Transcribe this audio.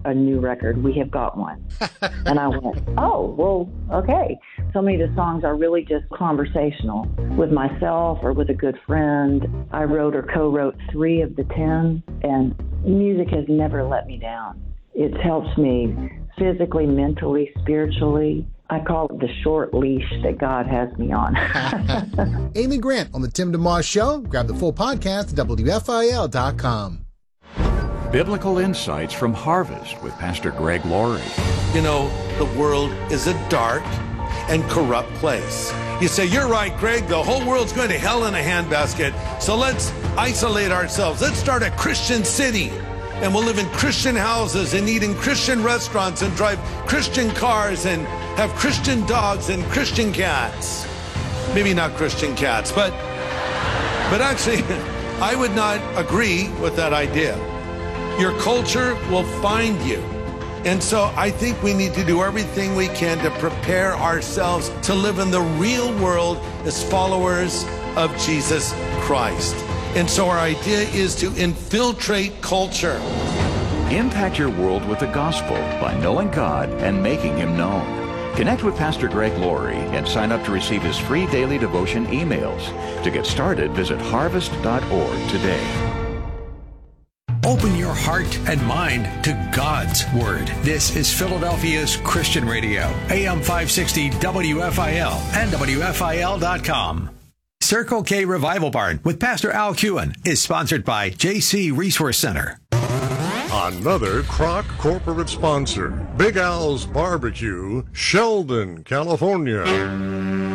a new record. We have got one. And I went, oh, well, okay. So many of the songs are really just conversational with myself or with a good friend. I wrote or co-wrote 3 of the 10, and music has never let me down. It helps me physically, mentally, spiritually. I call it the short leash that God has me on. Amy Grant on The Tim DeMoss Show. Grab the full podcast at WFIL.com. Biblical Insights from Harvest with Pastor Greg Laurie. You know, the world is a dark and corrupt place. You say, you're right, Greg, the whole world's going to hell in a handbasket, so let's isolate ourselves. Let's start a Christian city, and we'll live in Christian houses and eat in Christian restaurants and drive Christian cars and have Christian dogs and Christian cats. Maybe not Christian cats, but actually, I would not agree with that idea. Your culture will find you. And so I think we need to do everything we can to prepare ourselves to live in the real world as followers of Jesus Christ. And so our idea is to infiltrate culture. Impact your world with the gospel by knowing God and making Him known. Connect with Pastor Greg Laurie and sign up to receive his free daily devotion emails. To get started, visit harvest.org today. Open your heart and mind to God's Word. This is Philadelphia's Christian Radio, AM 560 WFIL and WFIL.com. Circle K Revival Barn with Pastor Al Kewen is sponsored by JC Resource Center. Another Kroc corporate sponsor, Big Al's Barbecue, Sheldon, California.